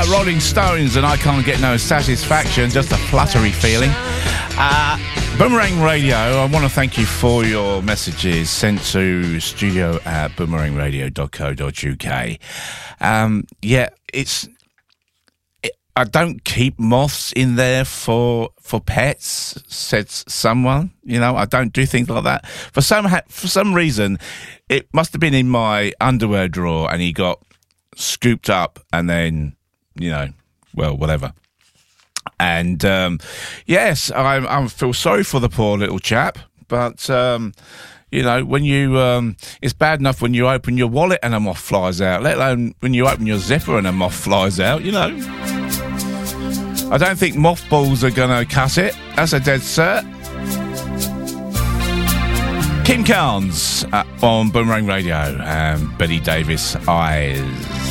Rolling Stones and I Can't Get No Satisfaction, just a fluttery feeling. Boomerang Radio, I want to thank you for your messages sent to studio@boomerangradio.co.uk. I don't keep moths in there for pets, said someone. You know, I don't do things like that. For some reason, it must have been in my underwear drawer and he got scooped up and then, you know, well, whatever. And, yes, I feel sorry for the poor little chap, but, you know, when you, it's bad enough when you open your wallet and a moth flies out, let alone when you open your zipper and a moth flies out, you know. I don't think mothballs are going to cut it. That's a dead cert. Kim Carnes on Boomerang Radio and Betty Davis, Eyes.